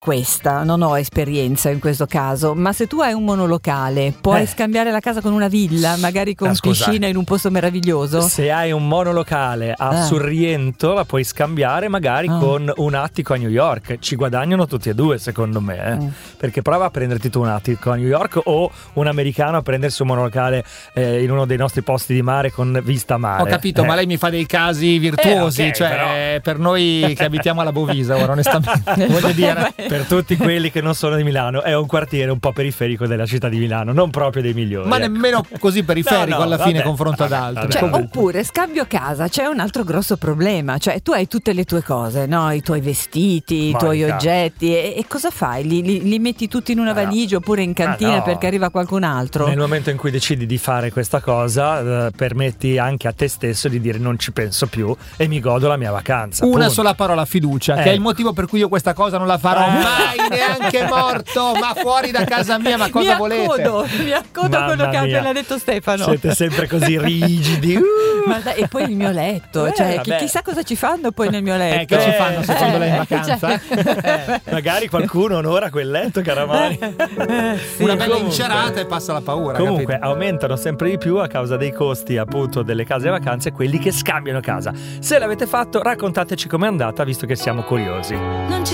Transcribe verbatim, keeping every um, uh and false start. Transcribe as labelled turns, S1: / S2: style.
S1: questa, non ho esperienza in questo caso, ma se tu hai un monolocale puoi
S2: Eh.
S1: scambiare la casa con una villa, magari con
S2: Ah, scusa.
S1: piscina in un posto meraviglioso?
S2: Se hai un monolocale a
S1: Ah.
S2: Sorrento la puoi scambiare magari
S1: Ah.
S2: con un attico a New York. Ci guadagnano tutti e due secondo me, eh.
S1: Mm.
S2: Perché prova a prenderti tu un attico a New York o un americano a prendersi un monolocale eh, in uno dei nostri posti di mare con vista a mare.
S3: Ho capito,
S2: Eh.
S3: ma lei mi fa dei casi virtuosi,
S2: Eh, ok,
S3: cioè
S2: però-
S3: per noi che abitiamo alla Bovisa, ora onestamente voglio dire.
S2: Per tutti quelli che non sono di Milano è un quartiere un po' periferico della città di Milano, non proprio dei migliori.
S3: Ma
S2: ecco.
S3: nemmeno così periferico
S2: No, no,
S3: alla fine
S2: vabbè,
S3: confronto ad
S2: vabbè,
S3: altri.
S2: vabbè.
S1: Cioè,
S3: Comunque.
S1: oppure scambio casa, c'è un altro grosso problema, cioè tu hai tutte le tue cose, no? I tuoi vestiti, i tuoi
S2: Monica.
S1: oggetti e, e cosa fai? Li, li- li metti tutti in una
S2: Ah, no.
S1: valigia oppure in cantina
S2: Ah, no.
S1: perché arriva qualcun altro?
S2: Nel momento in cui decidi di fare questa cosa, eh, permetti anche a te stesso di dire non ci penso più e mi godo la mia vacanza.
S3: Una
S2: punto.
S3: sola parola, fiducia, che
S2: Ecco.
S3: è il motivo per cui io questa cosa non la farò
S2: Eh.
S3: mai, neanche morto, ma fuori da casa mia, ma cosa
S1: mi
S3: volete?
S1: accodo, mi accodo a quello
S2: Mamma
S1: che ha
S2: mia.
S1: appena detto Stefano.
S2: Siete sempre così rigidi. Uh.
S1: Ma dai, e poi il mio letto,
S2: Eh,
S1: cioè, chi-
S2: vabbè.
S1: chissà cosa ci fanno poi nel mio
S3: Eh,
S1: letto.
S3: che ci fanno secondo lei in vacanza?
S1: cioè-
S2: Magari qualcuno onora quel letto, caramai.
S1: Eh, sì.
S3: Una bella
S2: comunque.
S3: incerata e passa la paura.
S2: Comunque
S3: capito?
S2: aumentano sempre di più a causa dei costi appunto delle case vacanze quelli che scambiano casa. Se l'avete fatto raccontateci com'è andata visto che siamo curiosi.
S4: Non ci